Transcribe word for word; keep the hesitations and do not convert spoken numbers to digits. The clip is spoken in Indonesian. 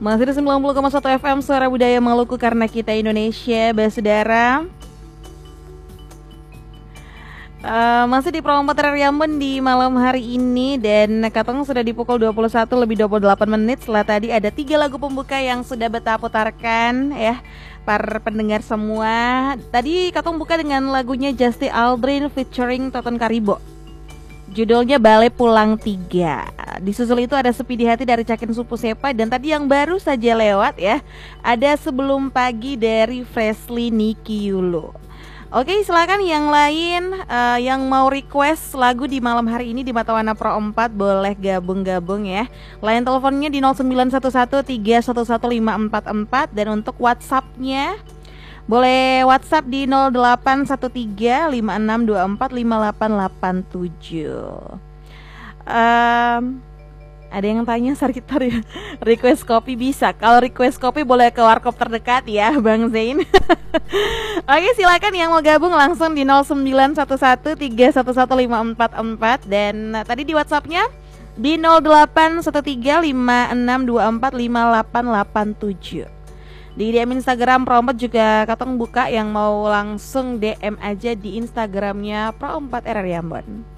Masih di sembilan puluh koma satu F M Suara Budaya Maluku karena kita Indonesia, Basudara. Uh, masih di promo Terariambon di malam hari ini. Dan katong sudah di pukul dua puluh satu lebih dua puluh delapan menit. Setelah tadi ada tiga lagu pembuka yang sudah beta putarkan ya, para pendengar semua. Tadi katong buka dengan lagunya Justy Aldrin featuring Toton Karibo, judulnya Bale Pulang tiga. Disusul itu ada Sepi di Hati dari Cakin Supu Sepa. Dan tadi yang baru saja lewat ya, ada Sebelum Pagi dari Freshly Nicky Yulo. Oke, silakan yang lain uh, yang mau request lagu di malam hari ini di Matawana Pro empat boleh gabung-gabung ya. Line teleponnya di nol sembilan satu satu tiga satu satu lima empat empat. Dan untuk WhatsAppnya boleh WhatsApp di nol delapan satu tiga lima enam dua empat lima delapan delapan tujuh. um, Ada yang tanya Sarkitar ya, request kopi bisa. Kalau request kopi boleh ke warkop terdekat ya Bang Zain. Oke, silakan yang mau gabung langsung di nol sembilan satu satu tiga satu satu lima empat empat. Dan uh, tadi di WhatsAppnya di nol delapan satu tiga lima enam dua empat lima delapan delapan tujuh. Di D M Instagram Pro empat juga katong buka, yang mau langsung D M aja di Instagramnya Pro empat R R I Ambon.